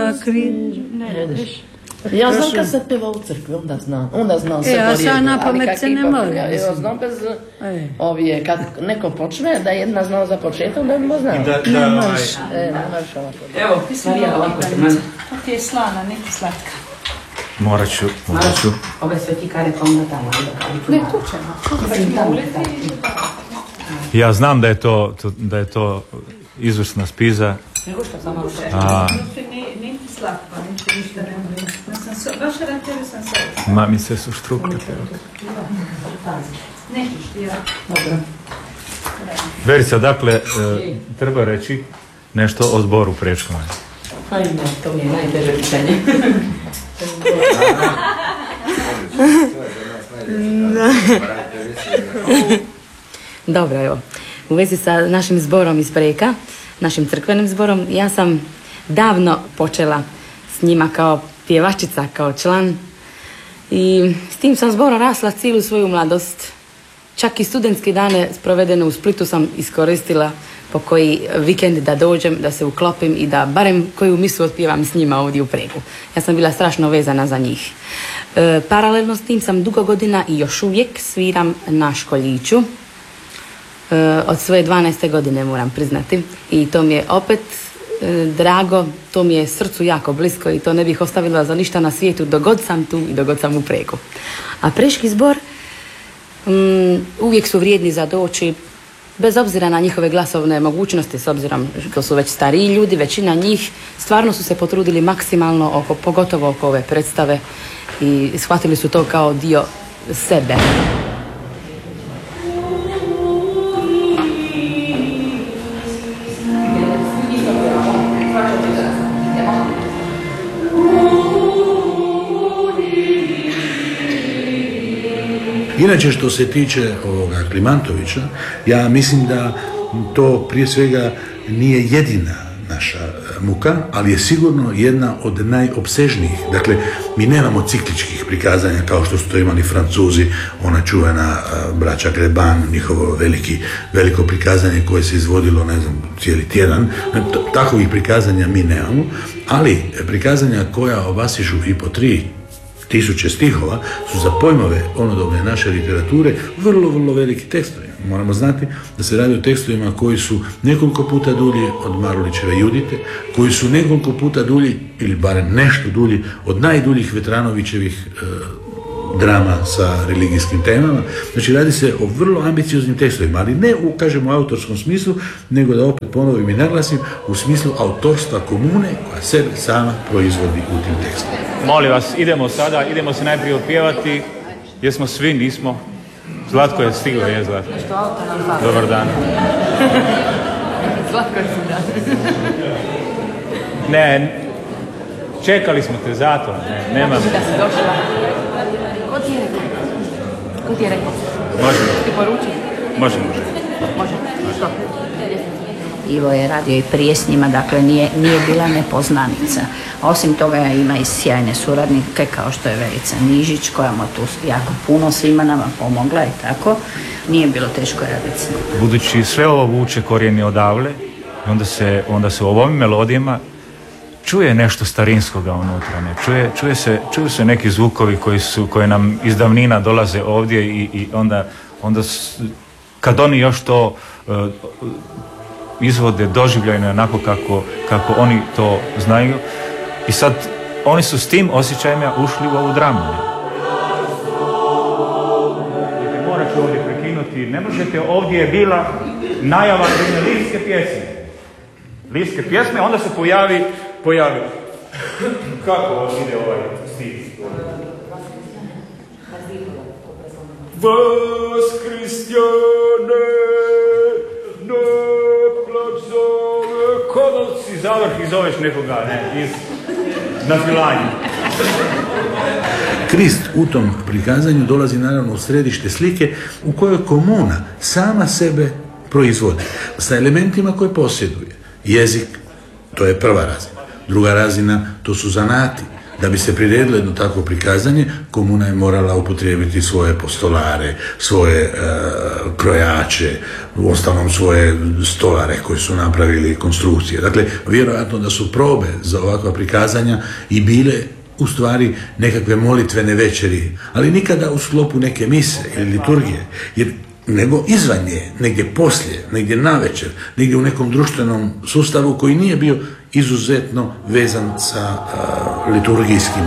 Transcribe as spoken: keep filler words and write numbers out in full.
kri... Ja znam kad se peva u crkvi, onda znam, onda znam se e, po rijedu. Ja na pamet se ne mogu. Ja znam bez ovije, kad neko počne, da jedna zna za početak, da bi mo znao. Ne možeš. E, ne možeš ovako. Evo, Marija, ovako te mene. To ti je slana, niti slatka. Morat ću, morat ću. Ove sve ti kare pa onda tamo. Ne, tu ćemo. Ja znam da je to, to, da je to izvrsna spiza. Nego što sam malo A... Niti slatka, niti ništa ne mogu. Baš rateri sam se. Mamice su štrukate. Nećeš ti ja. Dobro. Verica, dakle, e, treba reći nešto o zboru Prečkova. Ajme, to mi je najteže pitanje. Dobro, evo. U vezi sa našim zborom iz Preka, našim crkvenim zborom, ja sam davno počela s njima kao pjevačica, kao član. I s tim sam zborom rasla cijelu svoju mladost. Čak i studentske dane sprovedene u Splitu sam iskoristila po koji vikend da dođem, da se uklopim i da barem koju misu otpjevam s njima ovdje u Preku. Ja sam bila strašno vezana za njih. E, paralelno s tim sam dugo godina i još uvijek sviram na školjiću. E, od svoje dvanaeste godine moram priznati. I to mi je opet e, drago, to mi je srcu jako blisko i to ne bih ostavila za ništa na svijetu dok god sam tu i dok god sam u Preku. A Preški zbor um, uvijek su vrijedni za doći, bez obzira na njihove glasovne mogućnosti, s obzirom što su već stariji ljudi, većina njih stvarno su se potrudili maksimalno, oko, pogotovo oko ove predstave i shvatili su to kao dio sebe. Inače, što se tiče ovoga Klimantovića, ja mislim da to prije svega nije jedina naša muka, ali je sigurno jedna od najopsežnijih. Dakle, mi nemamo cikličkih prikazanja kao što su to imali Francuzi, ona čuvena braća Greban, njihovo veliki, veliko prikazanje koje se izvodilo, ne znam, cijeli tjedan. Takovih prikazanja mi nemamo, ali prikazanja koja obasižu i po tri tisuće stihova su za pojmove onodobne naše literature vrlo, vrlo veliki tekstovi. Moramo znati da se radi o tekstovima koji su nekoliko puta dulji od Marulićeve Judite, koji su nekoliko puta dulji, ili barem nešto dulji, od najduljih Vetranovićevih e, drama sa religijskim temama. Znači, radi se o vrlo ambicioznim tekstovima, ali ne u, kažemo, autorskom smislu, nego da opet ponovim i naglasim, u smislu autorstva komune koja sebe sama proizvodi u tim tekstovima. Molim vas, idemo sada, idemo se najprije otpjevati. Jesmo svi, nismo? Zlatko je stigla, je Zlatko. Dobar dan. Zlatko je stigla. Ne, čekali smo te zato, ne, nema. Da si došla. Ko ti je rekao? Ko ti je rekao? Možemo. Ti poruči? Možemo. Možemo. Što? Ivo je radio i prije s njima, dakle nije, nije bila nepoznanica. Osim toga ima i sjajne suradnike kao što je Verica Nižić, koja mu tu jako puno svima nama pomogla i tako. Nije bilo teško raditi s njima. Budući sve ovo vuče korijeni odavle, onda se, onda se u ovim melodijama čuje nešto starinskoga unutra, ne? Čuje, čuje se, čuju se neki zvukovi koji su, koje nam iz davnina dolaze ovdje i, i onda, onda s, kad oni još to uh, izvode doživljajno onako kako, kako oni to znaju i sad oni su s tim osjećajima ušli u ovu dramu. Morat ću ovdje prekinuti, ne možete, ovdje je bila najava jedne lirske pjesme. Lirske pjesme, onda se pojavi, pojavi. Kako ide ovaj stih? Vas Kristjane, ne plać zove, kada si zavrh i zoveš nekoga, ne, iz nafilanja. Krist u tom prikazanju dolazi naravno u središte slike u kojoj komuna sama sebe proizvodi sa elementima koje posjeduje. Jezik, to je prva razina. Druga razina, to su zanati. Da bi se priredilo jedno takvo prikazanje, komuna je morala upotrijebiti svoje postolare, svoje e, krojače, u ostalom svoje stolare koji su napravili konstrukcije. Dakle, vjerojatno da su probe za ovakva prikazanja i bile u stvari nekakve molitvene večeri, ali nikada u sklopu neke mise ili liturgije, jer nego izvan nje, negdje poslije, negdje navečer, negdje u nekom društvenom sustavu koji nije bio izuzetno vezan sa uh, liturgijskim